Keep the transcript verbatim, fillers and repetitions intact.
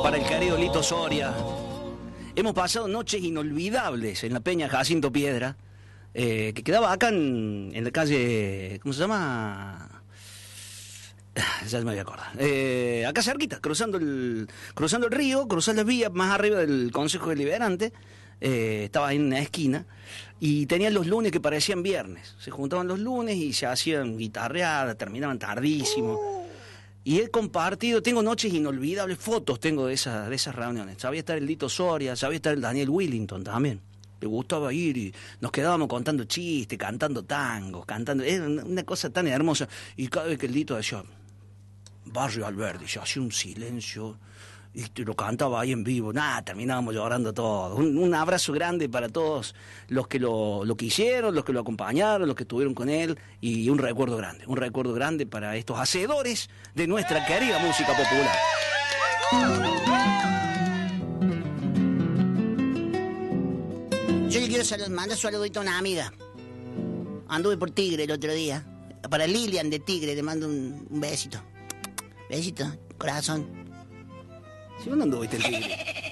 para el querido Lito Soria. Hemos pasado noches inolvidables en la Peña Jacinto Piedra, eh, que quedaba acá en, en la calle, ¿cómo se llama? Ya me voy a acordar. Eh, acá cerquita, cruzando el, cruzando el río, cruzando las vías más arriba del Consejo Deliberante. Eh, estaba en una esquina y tenían los lunes que parecían viernes. Se juntaban los lunes y se hacían guitarreadas, terminaban tardísimo. Y he compartido, tengo noches inolvidables, fotos tengo de esas, de esas reuniones. Sabía estar el Lito Soria, sabía estar el Daniel Willington también. Le gustaba ir y nos quedábamos contando chistes, cantando tangos, cantando. Era una cosa tan hermosa. Y cada vez que el Lito decía, Barrio Alberdi, se hacía un silencio y te lo cantaba ahí en vivo. Nada, terminábamos llorando todos. Un, un abrazo grande para todos los que lo, lo quisieron, los que lo acompañaron, los que estuvieron con él. Y un recuerdo grande, un recuerdo grande para estos hacedores de nuestra querida música popular. Yo le quiero salud, mandar saludito a una amiga. Anduve por Tigre el otro día. Para Lilian de Tigre le mando un, un besito. Besito, corazón. ¿Sí, dónde anduviste el Tigre?